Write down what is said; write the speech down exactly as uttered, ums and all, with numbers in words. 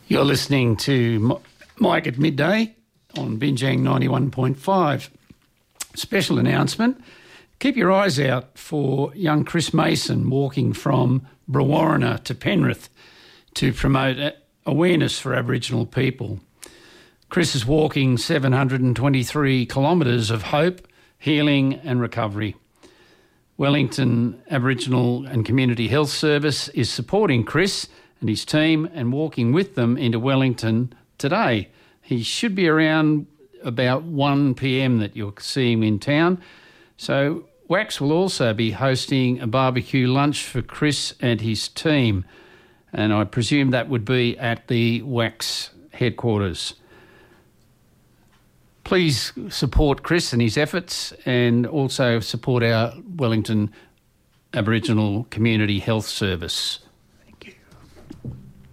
You're listening to Mike at Midday on Binjang ninety-one point five. Special announcement. Keep your eyes out for young Chris Mason walking from Brewarrina to Penrith to promote awareness for Aboriginal people. Chris is walking seven hundred twenty-three kilometres of hope, healing and recovery. Wellington Aboriginal and Community Health Service is supporting Chris and his team and walking with them into Wellington today. He should be around about one p.m. that you'll see him in town. So W A C S will also be hosting a barbecue lunch for Chris and his team, and I presume that would be at the W A C S headquarters. Please support Chris and his efforts, and also support our Wellington Aboriginal Community Health Service.